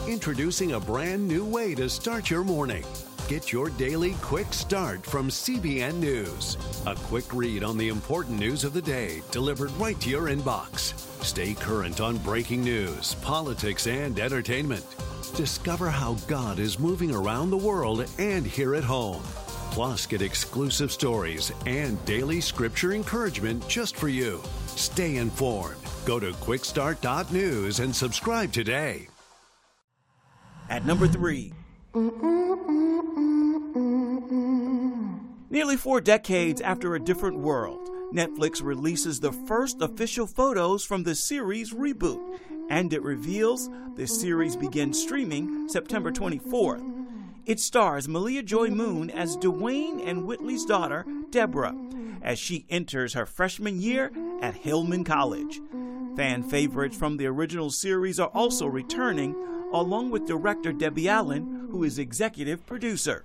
Introducing a brand new way to start your morning. Get your daily quick start from CBN News. A quick read on the important news of the day delivered right to your inbox. Stay current on breaking news, politics, and entertainment. Discover how God is moving around the world and here at home. Plus, get exclusive stories and daily scripture encouragement just for you. Stay informed. Go to quickstart.news and subscribe today. At number 3. Nearly 4 decades after A Different World, Netflix releases the first official photos from the series reboot, and it reveals the series begins streaming September 24th. It stars Malia Joy Moon as Dwayne and Whitley's daughter, Deborah, as she enters her freshman year at Hillman College. Fan favorites from the original series are also returning, along with director Debbie Allen, who is executive producer.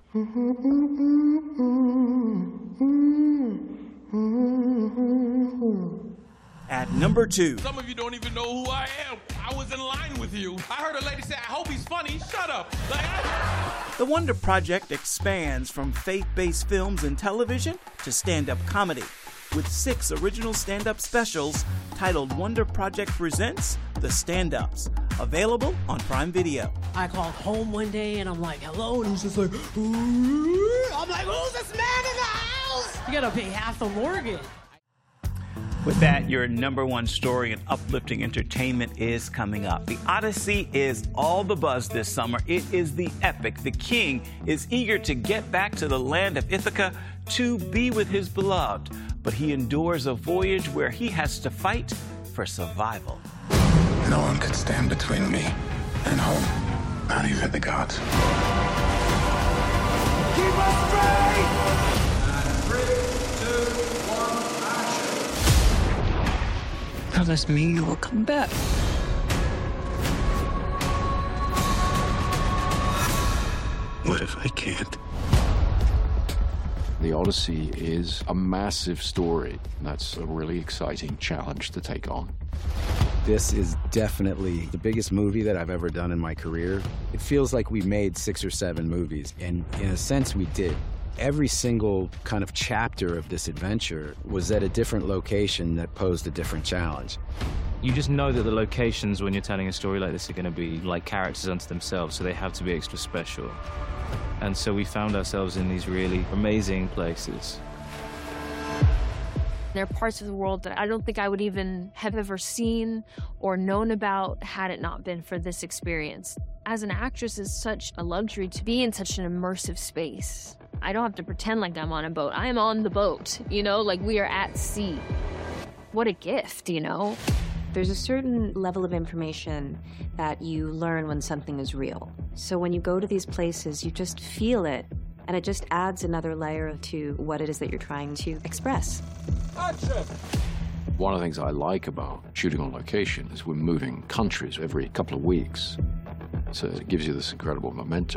At number 2. Some of you don't even know who I am. I was in line with you. I heard a lady say, I hope he's funny. Shut up. The Wonder Project expands from faith-based films and television to stand-up comedy, with 6 original stand-up specials titled Wonder Project Presents The Stand-Ups, available on Prime Video. I called home one day and I'm like, hello, and he's just like, ooh. I'm like, who's this man in the house? You gotta pay half the mortgage. With that, your number 1 story in uplifting entertainment is coming up. The Odyssey is all the buzz this summer. It is the epic. The king is eager to get back to the land of Ithaca to be with his beloved, but he endures a voyage where he has to fight for survival. No one could stand between me and home, not even the gods. Keep us straight! 3, 2, 1, action! Promise me you will come back. What if I can't? The Odyssey is a massive story. That's a really exciting challenge to take on. This is definitely the biggest movie that I've ever done in my career. It feels like we made 6 or 7 movies, and in a sense we did. Every single kind of chapter of this adventure was at a different location that posed a different challenge. You just know that the locations when you're telling a story like this are going to be like characters unto themselves, so they have to be extra special. And so we found ourselves in these really amazing places. There are parts of the world that I don't think I would even have ever seen or known about had it not been for this experience. As an actress, it's such a luxury to be in such an immersive space. I don't have to pretend like I'm on a boat. I am on the boat, you know, like we are at sea. What a gift, you know? There's a certain level of information that you learn when something is real. So when you go to these places, you just feel it, and it just adds another layer to what it is that you're trying to express. One of the things I like about shooting on location is we're moving countries every couple of weeks. So it gives you this incredible momentum.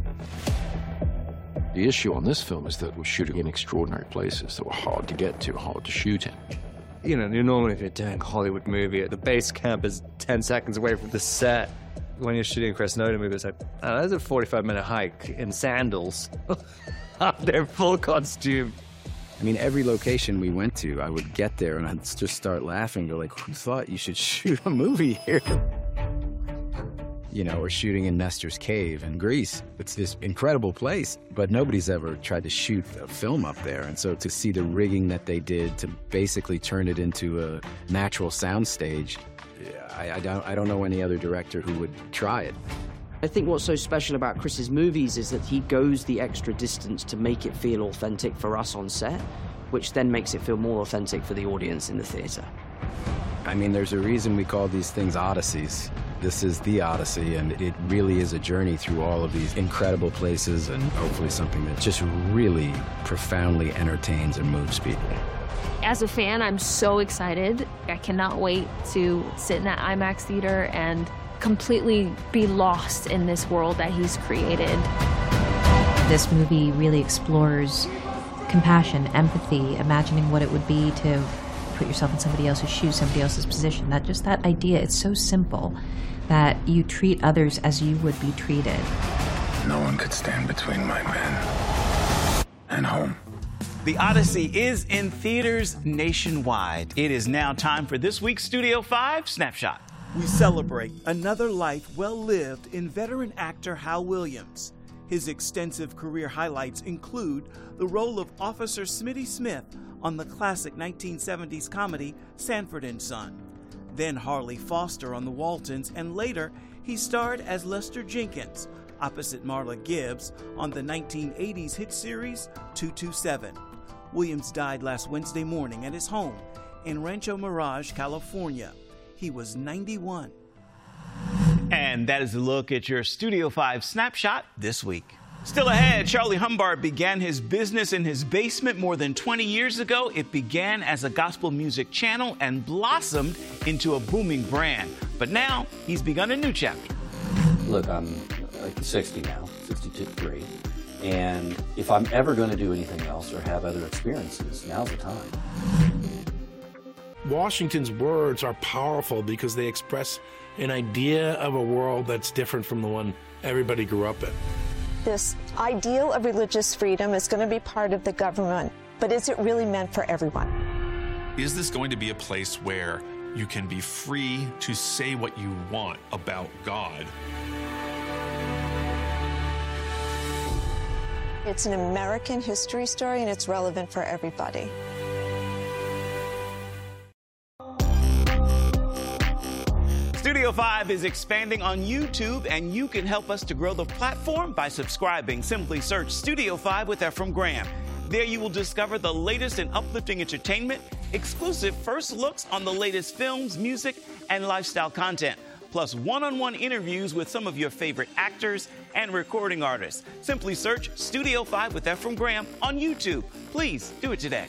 The issue on this film is that we're shooting in extraordinary places that were hard to get to, hard to shoot in. You know, normally if you're doing a Hollywood movie, the base camp is 10 seconds away from the set. When you're shooting a Chris Nolan movie, it's like, oh, that's a 45-minute hike in sandals. They're full costume. I mean, every location we went to, I would get there and I'd just start laughing. Go like, who thought you should shoot a movie here? You know, we're shooting in Nestor's Cave in Greece. It's this incredible place, but nobody's ever tried to shoot a film up there. And so to see the rigging that they did to basically turn it into a natural soundstage, I don't know any other director who would try it. I think what's so special about Chris's movies is that he goes the extra distance to make it feel authentic for us on set, which then makes it feel more authentic for the audience in the theater. I mean, there's a reason we call these things Odysseys. This is the Odyssey, and it really is a journey through all of these incredible places and hopefully something that just really profoundly entertains and moves people. As a fan, I'm so excited. I cannot wait to sit in that IMAX theater and completely be lost in this world that he's created. This movie really explores compassion, empathy, imagining what it would be to put yourself in somebody else's shoes, somebody else's position. That idea, it's so simple that you treat others as you would be treated. No one could stand between my men and home. The Odyssey is in theaters nationwide. It is now time for this week's Studio 5 Snapshot. We celebrate another life well lived in veteran actor Hal Williams. His extensive career highlights include the role of Officer Smitty Smith on the classic 1970s comedy Sanford and Son. Then Harley Foster on The Waltons, and later he starred as Lester Jenkins opposite Marla Gibbs on the 1980s hit series 227. Williams died last Wednesday morning at his home in Rancho Mirage, California. He was 91. And that is a look at your Studio 5 Snapshot this week. Still ahead, Charlie Humbard began his business in his basement more than 20 years ago. It began as a gospel music channel and blossomed into a booming brand. But now he's begun a new chapter. Look, I'm like 60 now, 63. And if I'm ever going to do anything else or have other experiences, now's the time. Washington's words are powerful because they express an idea of a world that's different from the one everybody grew up in. This ideal of religious freedom is going to be part of the government, but is it really meant for everyone? Is this going to be a place where you can be free to say what you want about God? It's an American history story, and it's relevant for everybody. Studio 5 is expanding on YouTube, and you can help us to grow the platform by subscribing. Simply search Studio 5 with Efrem Graham. There you will discover the latest in uplifting entertainment, exclusive first looks on the latest films, music, and lifestyle content, plus one-on-one interviews with some of your favorite actors and recording artists. Simply search Studio 5 with Efrem Graham on YouTube. Please do it today.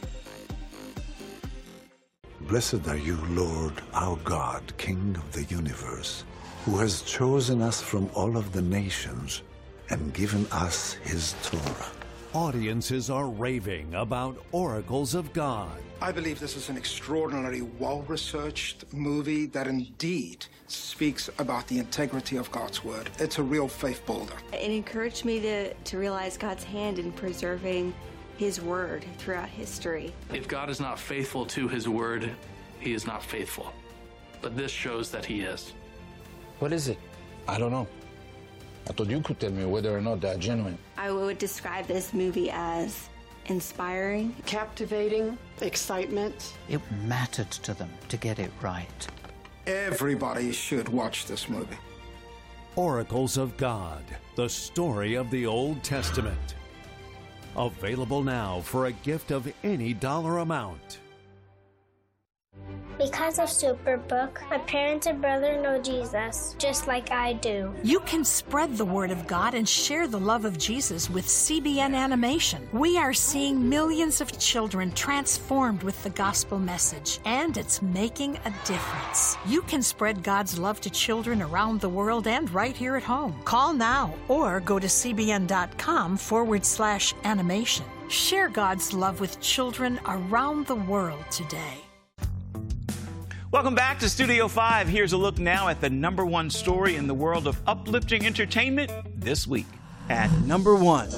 Blessed are you, Lord, our God, King of the universe, who has chosen us from all of the nations and given us his Torah. Audiences are raving about Oracles of God. I believe this is an extraordinarily well-researched movie that indeed speaks about the integrity of God's word. It's a real faith builder. It encouraged me to realize God's hand in preserving his word throughout history. If God is not faithful to his word, he is not faithful. But this shows that he is. What is it? I don't know. I thought you could tell me whether or not they're genuine. I would describe this movie as inspiring, captivating, excitement. It mattered to them to get it right. Everybody should watch this movie. Oracles of God, the story of the Old Testament. Available now for a gift of any dollar amount. Because of Superbook, my parents and brother know Jesus, just like I do. You can spread the word of God and share the love of Jesus with CBN Animation. We are seeing millions of children transformed with the gospel message, and it's making a difference. You can spread God's love to children around the world and right here at home. Call now or go to cbn.com/animation. Share God's love with children around the world today. Welcome back to Studio 5. Here's a look now at the #1 story in the world of uplifting entertainment this week. At number 1.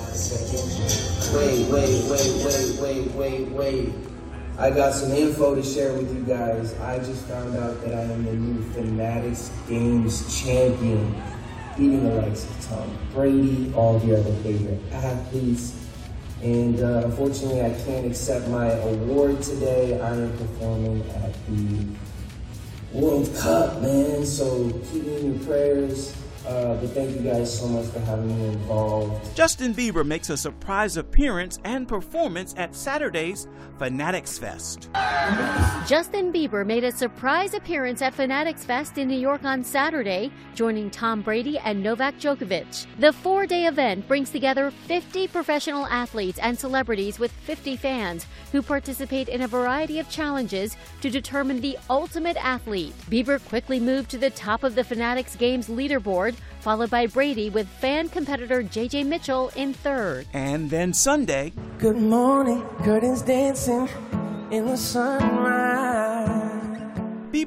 Wait. I got some info to share with you guys. I just found out that I am the new Fanatics Games champion, beating the likes of Tom Brady, all the other favorite athletes. And unfortunately, I can't accept my award today. I am performing at the World Cup, man, so keep me in your prayers. But thank you guys so much for having me involved. Justin Bieber makes a surprise appearance and performance at Saturday's Fanatics Fest. Justin Bieber made a surprise appearance at Fanatics Fest in New York on Saturday, joining Tom Brady and Novak Djokovic. The 4-day event brings together 50 professional athletes and celebrities with 50 fans who participate in a variety of challenges to determine the ultimate athlete. Bieber quickly moved to the top of the Fanatics Games leaderboard, followed by Brady with fan competitor J.J. Mitchell in third. And then Sunday. Good morning, curtains dancing in the sunrise.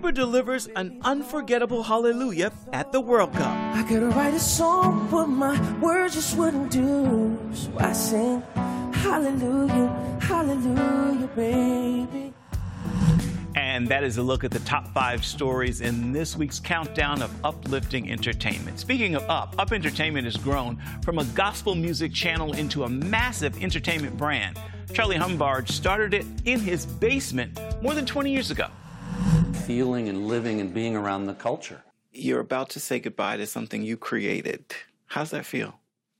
Bieber delivers an unforgettable hallelujah at the World Cup. I could write a song, but my words just wouldn't do. So I sing hallelujah, hallelujah, baby. And that is a look at the top 5 stories in this week's countdown of uplifting entertainment. Speaking of Up Entertainment has grown from a gospel music channel into a massive entertainment brand. Charlie Humbard started it in his basement more than 20 years ago. Feeling and living and being around the culture. You're about to say goodbye to something you created. How's that feel?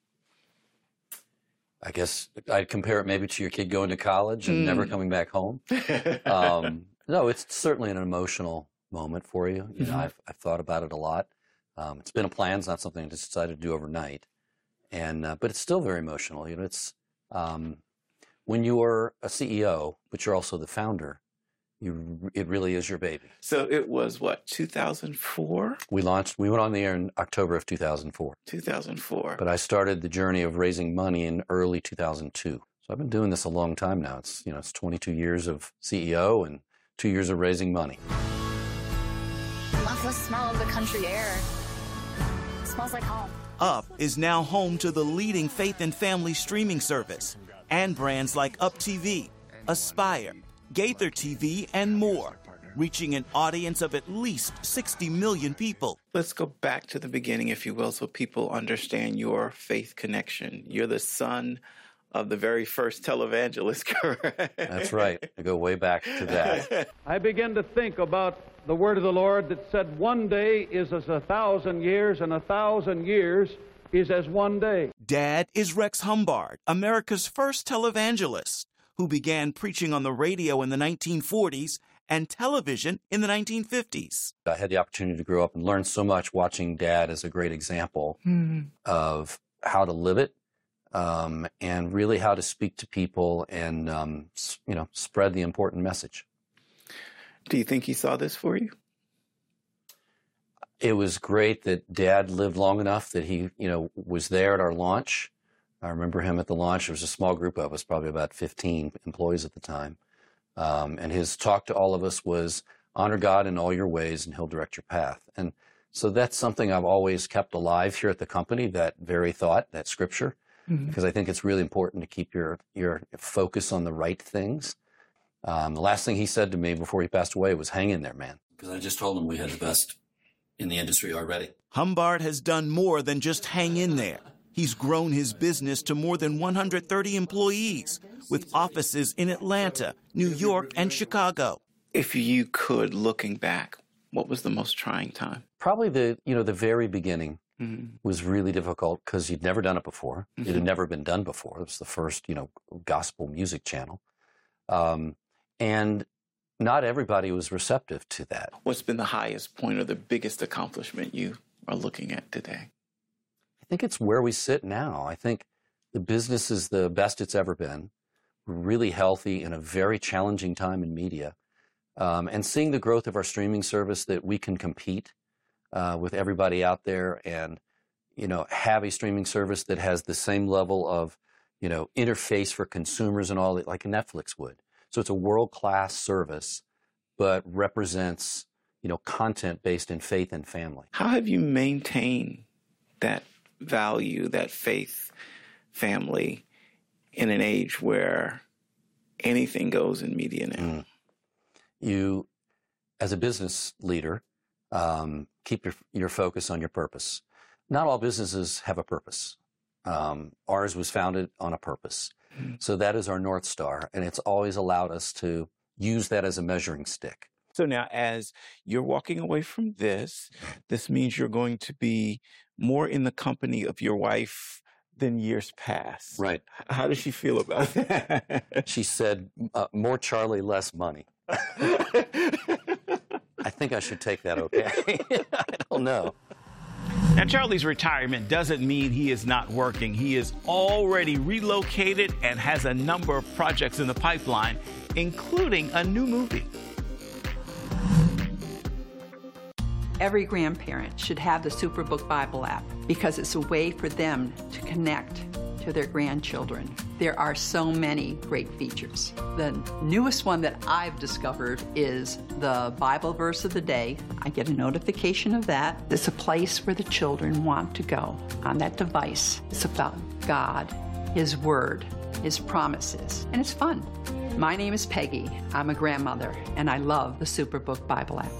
I guess I'd compare it maybe to your kid going to college and never coming back home. No, it's certainly an emotional moment for you. You know, I've thought about it a lot. It's been a plan. It's not something I just decided to do overnight. And but it's still very emotional. You know, it's when you're a CEO, but you're also the founder, it really is your baby. So it was, what, 2004? We went on the air in October of 2004. 2004. But I started the journey of raising money in early 2002. So I've been doing this a long time now. It's 22 years of CEO and 2 years of raising money. I love the smell of the country air. It smells like home. Up is now home to the leading faith and family streaming service and brands like Up TV, Aspire, Gaither TV, and more, reaching an audience of at least 60 million people. Let's go back to the beginning, if you will, so people understand your faith connection. You're the son of the very first televangelist, correct? That's right. I go way back to that. I begin to think about the word of the Lord that said, one day is as 1,000 years, and 1,000 years is as one day. Dad is Rex Humbard, America's first televangelist, who began preaching on the radio in the 1940s and television in the 1950s. I had the opportunity to grow up and learn so much watching Dad as a great example of how to live it and really how to speak to people and, spread the important message. Do you think he saw this for you? It was great that Dad lived long enough that he, was there at our launch. I remember him at the launch. There was a small group of us, probably about 15 employees at the time. And his talk to all of us was, honor God in all your ways and he'll direct your path. And so that's something I've always kept alive here at the company, that very thought, that scripture, because I think it's really important to keep your focus on the right things. The last thing he said to me before he passed away was, hang in there, man. Because I just told him we had the best in the industry already. Humbard has done more than just hang in there. He's grown his business to more than 130 employees, with offices in Atlanta, New York, and Chicago. If you could, looking back, what was the most trying time? Probably the very beginning was really difficult because you'd never done it before. It had never been done before. It was the first, gospel music channel. And not everybody was receptive to that. What's been the highest point or the biggest accomplishment you are looking at today? I think it's where we sit now. I think the business is the best it's ever been. We're really healthy in a very challenging time in media. And seeing the growth of our streaming service, that we can compete with everybody out there and, have a streaming service that has the same level of, interface for consumers and all that, like Netflix would. So it's a world-class service, but represents, content based in faith and family. How have you maintained that value, that faith, family, in an age where anything goes in media now? You, as a business leader, keep your focus on your purpose. Not all businesses have a purpose. Ours was founded on a purpose. So that is our North Star, and it's always allowed us to use that as a measuring stick. So now, as you're walking away from this means you're going to be more in the company of your wife than years past. Right. How does she feel about that? She said, more Charlie, less money. I think I should take that okay. I don't know. Now, Charlie's retirement doesn't mean he is not working. He is already relocated and has a number of projects in the pipeline, including a new movie. Every grandparent should have the Superbook Bible app because it's a way for them to connect to their grandchildren. There are so many great features. The newest one that I've discovered is the Bible verse of the day. I get a notification of that. It's a place where the children want to go on that device. It's about God, His Word, His promises, and it's fun. My name is Peggy. I'm a grandmother, and I love the Superbook Bible app.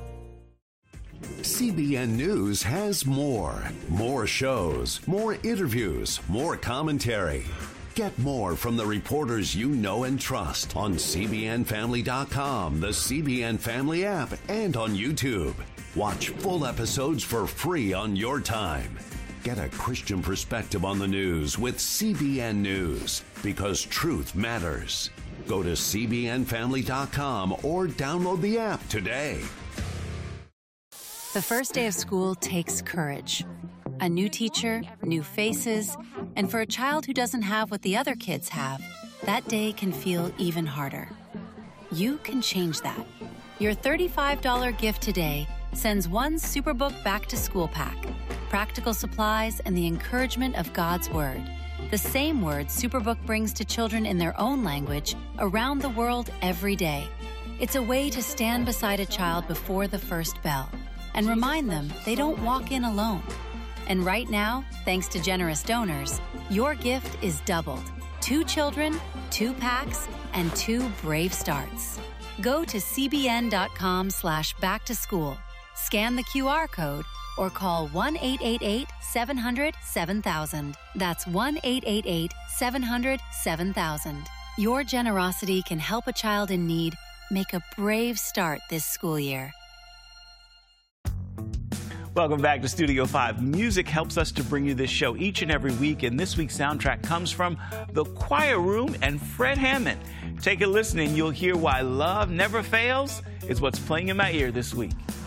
CBN News has more. More shows, more interviews, more commentary. Get more from the reporters you know and trust on CBNFamily.com, the CBN Family app, and on YouTube. Watch full episodes for free on your time. Get a Christian perspective on the news with CBN News, because truth matters. Go to CBNFamily.com or download the app today. The first day of school takes courage. A new teacher, new faces, and for a child who doesn't have what the other kids have, that day can feel even harder. You can change that. Your $35 gift today sends one Superbook back-to-school pack, practical supplies, and the encouragement of God's Word. The same word Superbook brings to children in their own language around the world every day. It's a way to stand beside a child before the first bell and remind them they don't walk in alone. And right now, thanks to generous donors, your gift is doubled. 2 children, 2 packs, and 2 brave starts. Go to cbn.com/back-to-school, scan the QR code, or call 1-888-700-7000. That's 1-888-700-7000. Your generosity can help a child in need make a brave start this school year. Welcome back to Studio 5. Music helps us to bring you this show each and every week, and this week's soundtrack comes from The Choir Room and Fred Hammond. Take a listen and you'll hear why love never fails is what's playing in my ear this week.